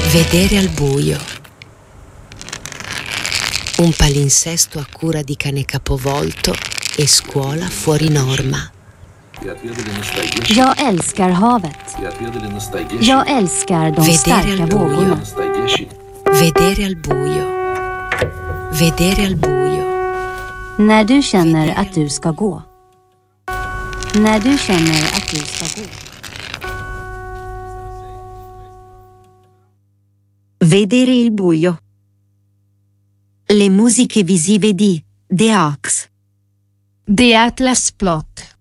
Vedere al buio. Un palinsesto a cura di Cane Capovolto e Scuola fuori norma. Jag älskar havet. Jag älskar de starka vågorna. Vedere al buio. Vedere al buio. När du känner att du ska gå. När du känner att du ska gå. Vedere il buio. Le musiche visive di The Ox. The Atlas Plot.